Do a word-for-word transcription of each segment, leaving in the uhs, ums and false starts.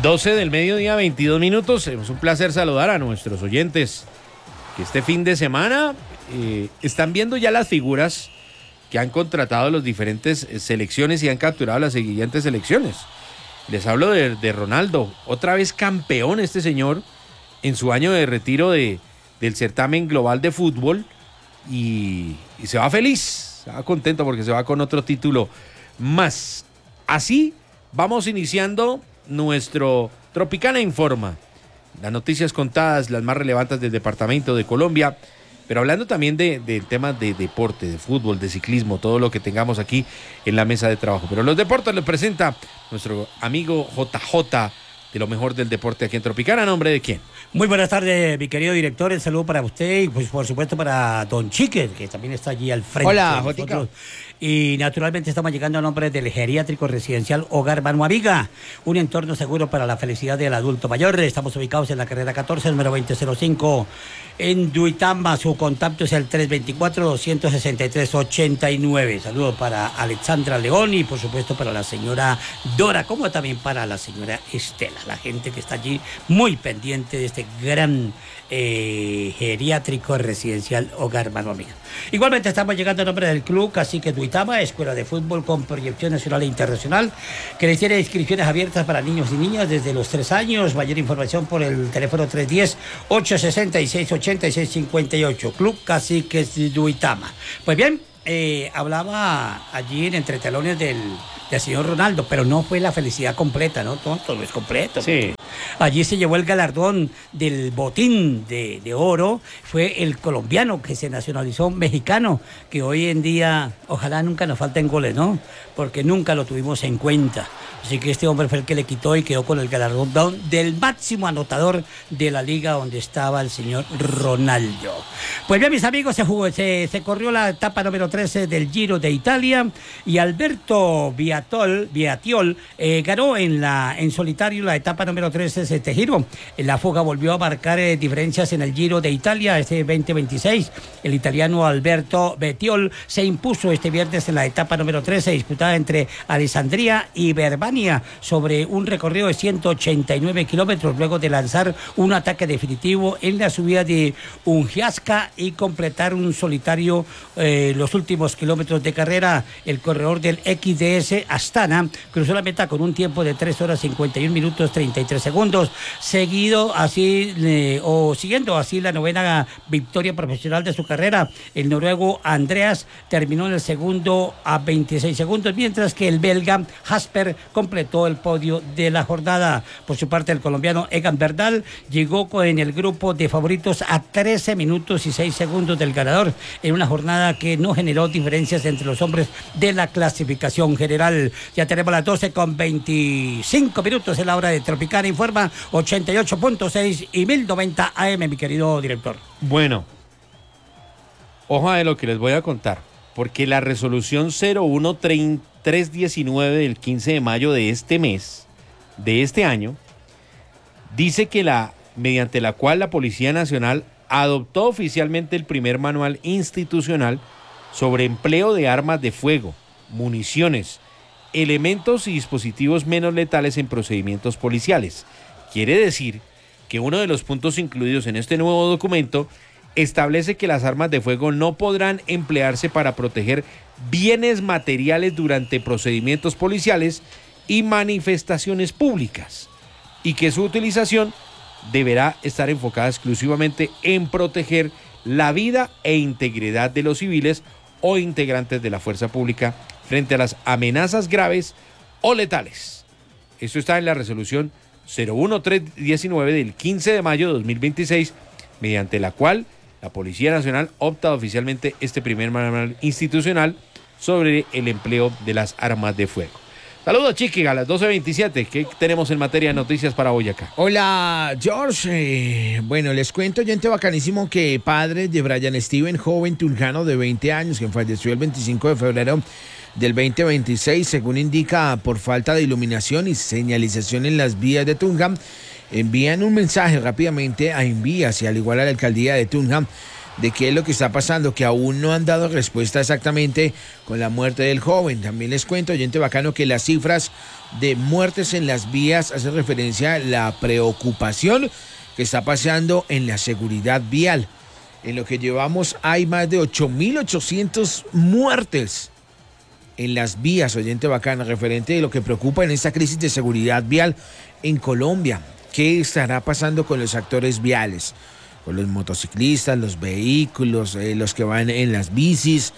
doce del mediodía, veintidós minutos. Es un placer saludar a nuestros oyentes que este fin de semana eh, están viendo ya las figuras que han contratado las diferentes selecciones y han capturado las siguientes selecciones. Les hablo de, de Ronaldo, otra vez campeón este señor en su año de retiro de, del certamen global de fútbol y, y se va feliz, se va contento porque se va con otro título más. Así vamos iniciando nuestro Tropicana Informa, las noticias contadas, las más relevantes del departamento de Colombia, pero hablando también de, de temas de deporte, de fútbol, de ciclismo, todo lo que tengamos aquí en la mesa de trabajo. Pero los deportes los presenta nuestro amigo J J, de lo mejor del deporte aquí en Tropicana. ¿A nombre de quién? Muy buenas tardes, mi querido director. El saludo para usted y pues por supuesto para Don Chique, que también está allí al frente. Hola, Jotica. Y naturalmente estamos llegando a nombre del geriátrico residencial Hogar Mano Amiga, un entorno seguro para la felicidad del adulto mayor. Estamos ubicados en la carrera catorce, número veinte cero cinco, en Duitama. Su contacto es el tres dos cuatro, dos seis tres, ocho nueve. Saludos para Alexandra León y por supuesto para la señora Dora, como también para la señora Estela, la gente que está allí muy pendiente de este gran eh, geriátrico residencial Hogar Mano Amiga. Igualmente estamos llegando a nombre del club Cacique Duitama, escuela de fútbol con proyección nacional e internacional, que les tiene inscripciones abiertas para niños y niñas desde los tres años. Mayor información por el teléfono tres uno cero, ocho seis seis, ocho seis cinco ocho. Club Cacique Duitama. Pues bien, eh, hablaba allí en entre telones del, del señor Ronaldo, pero no fue la felicidad completa, ¿no? Tonto, no es completo. Sí. Allí se llevó el galardón del botín de, de oro, fue el colombiano que se nacionalizó mexicano, que hoy en día ojalá nunca nos falten goles, ¿no? Porque nunca lo tuvimos en cuenta. Así que este hombre fue el que le quitó y quedó con el galardón del máximo anotador de la liga donde estaba el señor Ronaldo. Pues bien, mis amigos, se jugó, se, se corrió la etapa número trece del Giro de Italia y Alberto Viatol, Viatiol eh, ganó en, la, en solitario la etapa número trece de este Giro. La fuga volvió a marcar eh, diferencias en el Giro de Italia este veinte veintiséis. El italiano Alberto Viatiol se impuso este viernes en la etapa número trece disputada entre Alessandria y Verbania sobre un recorrido de ciento ochenta y nueve kilómetros luego de lanzar un ataque definitivo en la subida de Ungiasca y completar un solitario eh, los últimos kilómetros de carrera. El corredor del X D S Astana cruzó la meta con un tiempo de tres horas cincuenta y un minutos treinta y tres segundos, seguido así eh, o siguiendo así la novena victoria profesional de su carrera. El noruego Andreas terminó en el segundo a veintiséis segundos, mientras que el belga Jasper completó el podio de la jornada. Por su parte, el colombiano Egan Bernal llegó en el grupo de favoritos a trece minutos y seis segundos del ganador, en una jornada que no generó diferencias entre los hombres de la clasificación general. Ya tenemos las doce con veinticinco minutos en la hora de Tropicana Informa, ochenta y ocho punto seis y mil noventa A M, mi querido director. Bueno, ojo de lo que les voy a contar, porque la resolución cero uno tres diecinueve del quince de mayo de este mes, de este año, dice que la, mediante la cual la Policía Nacional adoptó oficialmente el primer manual institucional sobre empleo de armas de fuego, municiones, elementos y dispositivos menos letales en procedimientos policiales. Quiere decir que uno de los puntos incluidos en este nuevo documento establece que las armas de fuego no podrán emplearse para proteger bienes materiales durante procedimientos policiales y manifestaciones públicas, y que su utilización deberá estar enfocada exclusivamente en proteger la vida e integridad de los civiles o integrantes de la fuerza pública frente a las amenazas graves o letales. Esto está en la resolución cero uno tres diecinueve del quince de mayo de dos mil veintiséis, mediante la cual la Policía Nacional opta oficialmente este primer manual institucional sobre el empleo de las armas de fuego. Saludos, Chiqui, a las doce veintisiete. ¿Qué tenemos en materia de noticias para hoy acá? Hola, George. Eh, bueno, les cuento, oyente bacanísimo, que padres de Brian Steven, joven tunjano de veinte años, que falleció el veinticinco de febrero del veinte veintiséis, según indica, por falta de iluminación y señalización en las vías de Tunja, envían un mensaje rápidamente a Envías y al igual a la alcaldía de Tunja de qué es lo que está pasando, que aún no han dado respuesta exactamente con la muerte del joven. También les cuento, oyente bacano, que las cifras de muertes en las vías hace referencia a la preocupación que está pasando en la seguridad vial. En lo que llevamos hay más de ocho mil ochocientas muertes en las vías, oyente bacana, referente de lo que preocupa en esta crisis de seguridad vial en Colombia. ¿Qué estará pasando con los actores viales? Con los motociclistas, los vehículos, eh, los que van en las bicis,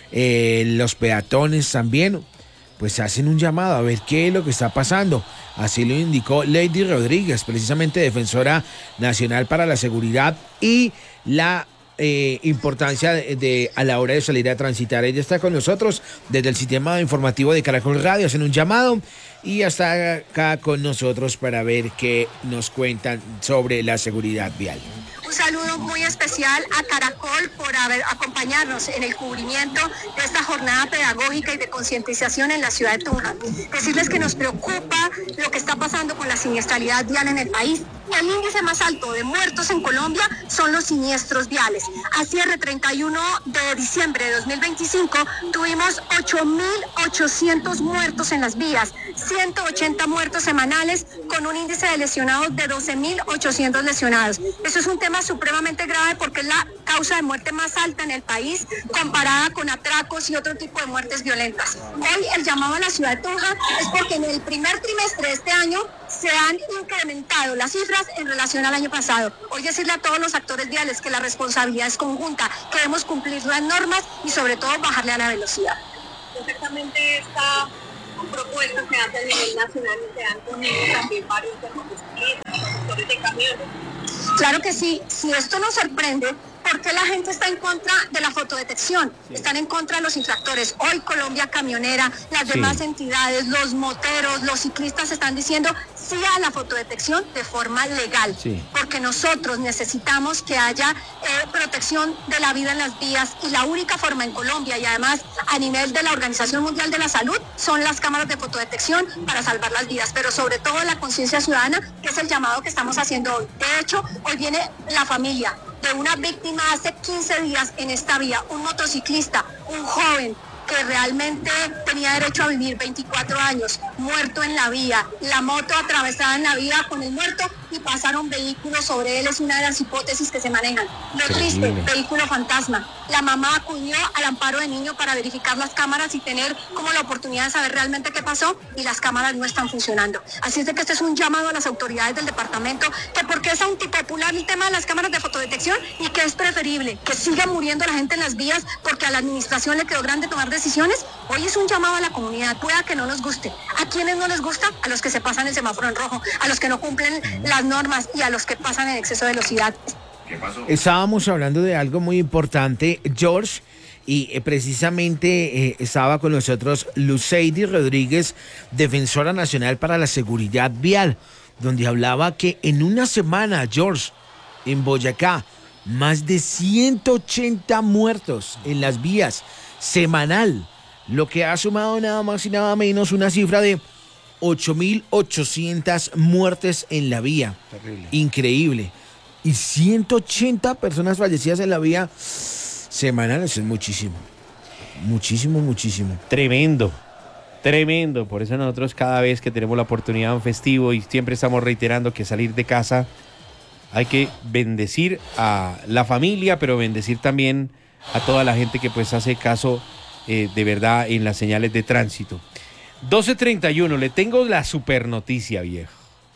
eh, los peatones también. Pues hacen un llamado a ver qué es lo que está pasando. Así lo indicó Lady Rodríguez, precisamente defensora nacional para la seguridad y la eh, importancia de, de a la hora de salir a transitar. Ella está con nosotros desde el sistema informativo de Caracol Radio, hacen un llamado y está acá con nosotros para ver qué nos cuentan sobre la seguridad vial. Un saludo muy especial a Caracol por haber, acompañarnos en el cubrimiento de esta jornada pedagógica y de concientización en la ciudad de Tunja. Decirles que nos preocupa lo que está pasando con la siniestralidad vial en el país. El índice más alto de muertos en Colombia son los siniestros viales. A cierre treinta y uno de diciembre de dos mil veinticinco tuvimos ocho mil ochocientos muertos en las vías, ciento ochenta muertos semanales con un índice de lesionados de doce mil ochocientos lesionados. Eso es un tema supremamente grave porque es la causa de muerte más alta en el país comparada con atracos y otro tipo de muertes violentas. Hoy el llamado a la ciudad de Tunja es porque en el primer trimestre de este año se han incrementado las cifras en relación al año pasado. Hoy decirle a todos los actores viales que la responsabilidad es conjunta, que debemos cumplir las normas y sobre todo bajarle a la velocidad. Exactamente esta propuesta se hace a nivel nacional y se han unido también varios de los conductores de camiones. Claro que sí, si esto nos sorprende, ¿por qué la gente está en contra de la fotodetección? Sí. Están en contra de los infractores. Hoy Colombia Camionera, las demás sí. entidades, los moteros, los ciclistas están diciendo sí a la fotodetección de forma legal. Sí. Porque nosotros necesitamos que haya eh, protección de la vida en las vías y la única forma en Colombia y además a nivel de la Organización Mundial de la Salud son las cámaras de fotodetección para salvar las vidas, pero sobre todo la conciencia ciudadana, que es el llamado que estamos haciendo hoy. De hecho, hoy viene la familia de una víctima hace quince días en esta vía, un motociclista, un joven que realmente tenía derecho a vivir veinticuatro años, muerto en la vía, la moto atravesada en la vía con el muerto y pasaron vehículos sobre él, es una de las hipótesis que se manejan. Lo triste, vehículo fantasma. La mamá acudió al amparo de niño para verificar las cámaras y tener como la oportunidad de saber realmente qué pasó y las cámaras no están funcionando. Así es de que este es un llamado a las autoridades del departamento, que porque es antipopular el tema de las cámaras de fotodetección y que es preferible que siga muriendo la gente en las vías porque a la administración le quedó grande tomar decisiones. Hoy es un llamado a la comunidad, pueda que no nos guste. ¿A quiénes no les gusta? A los que se pasan el semáforo en rojo, a los que no cumplen las normas y a los que pasan en exceso de velocidad. ¿Qué pasó? Estábamos hablando de algo muy importante, George, y eh, precisamente eh, estaba con nosotros Lady Rodríguez, defensora nacional para la seguridad vial, donde hablaba que en una semana, George, en Boyacá, más de ciento ochenta muertos en las vías semanal, lo que ha sumado nada más y nada menos una cifra de ocho mil ochocientas muertes en la vía. Terrible. Increíble. Y ciento ochenta personas fallecidas en la vía semanal, eso es muchísimo. Muchísimo, muchísimo. Tremendo. Tremendo. Por eso nosotros cada vez que tenemos la oportunidad en festivo y siempre estamos reiterando que salir de casa hay que bendecir a la familia, pero bendecir también a toda la gente que pues hace caso eh, de verdad en las señales de tránsito. doce treinta y uno, le tengo la super noticia, viejo,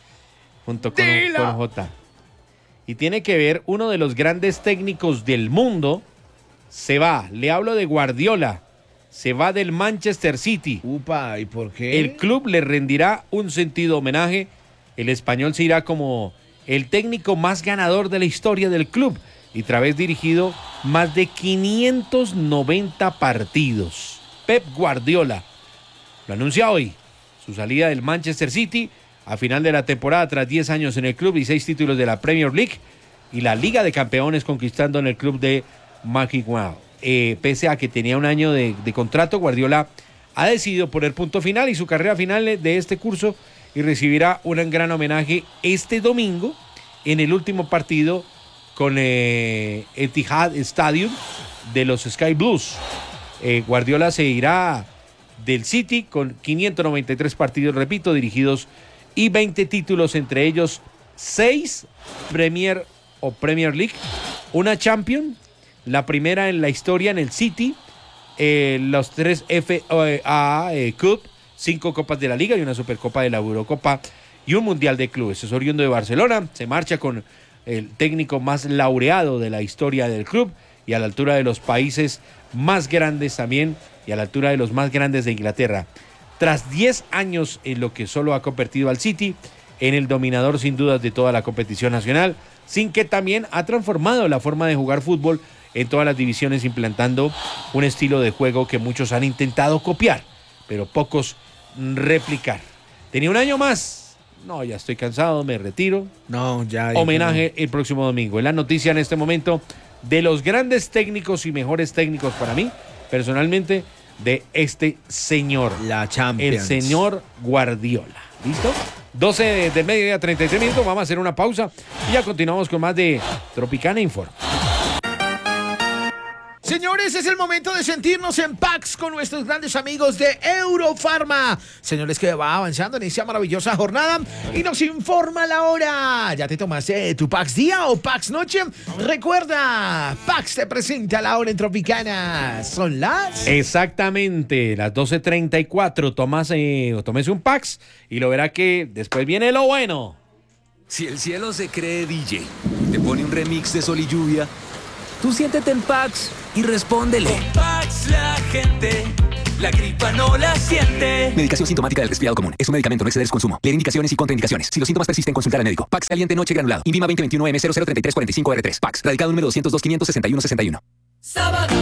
junto con, con J. Y tiene que ver, uno de los grandes técnicos del mundo se va, le hablo de Guardiola, se va del Manchester City. Upa, ¿y por qué? El club le rendirá un sentido homenaje, el español se irá como el técnico más ganador de la historia del club y tras haber dirigido más de quinientos noventa partidos. Pep Guardiola lo anuncia hoy, su salida del Manchester City a final de la temporada tras diez años en el club y seis títulos de la Premier League y la Liga de Campeones conquistando en el club de Maguire. Eh, pese a que tenía un año de, de contrato, Guardiola ha decidido poner punto final y su carrera final de este curso y recibirá un gran homenaje este domingo en el último partido con eh, Etihad Stadium de los Sky Blues. Eh, Guardiola se irá del City, con quinientos noventa y tres partidos, repito, dirigidos y veinte títulos, entre ellos seis Premier o Premier League, una Champions, la primera en la historia en el City, eh, los tres F A eh, Cup, cinco Copas de la Liga y una Supercopa de la Eurocopa y un Mundial de Clubes. Es oriundo de Barcelona, se marcha con el técnico más laureado de la historia del club y a la altura de los países más grandes también y a la altura de los más grandes de Inglaterra. Tras diez años en lo que solo ha convertido al City en el dominador sin dudas de toda la competición nacional, sin que también ha transformado la forma de jugar fútbol en todas las divisiones, implantando un estilo de juego que muchos han intentado copiar, pero pocos replicar. Tenía un año más. No, ya estoy cansado, me retiro. No, ya. Homenaje el próximo domingo. Es la noticia en este momento de los grandes técnicos y mejores técnicos para mí, personalmente, de este señor. La Champions. El señor Guardiola. ¿Listo? doce del mediodía, treinta y tres minutos. Vamos a hacer una pausa y ya continuamos con más de Tropicana Informa. Señores, es el momento de sentirnos en Pax con nuestros grandes amigos de Eurofarma. Señores, que va avanzando en esta maravillosa jornada y nos informa la hora. ¿Ya te tomaste tu Pax día o Pax noche? Recuerda, Pax te presenta la hora en Tropicana. Son las... Exactamente, las doce treinta y cuatro. Tomas, eh, tómese un Pax y lo verá que después viene lo bueno. Si el cielo se cree D J y te pone un remix de Sol y Lluvia, tú siéntete en Pax y respóndele. Con Pax la gente, la gripa no la siente. Medicación sintomática del resfriado común. Es un medicamento, no exceder su consumo. Leer indicaciones y contraindicaciones. Si los síntomas persisten, consultar al médico. Pax caliente noche granulado. Invima veinte veintiuno M cero cero treinta y tres cuarenta y cinco R tres. Pax. Radicado número doscientos dos quinientos sesenta y uno sesenta y uno. Sábado.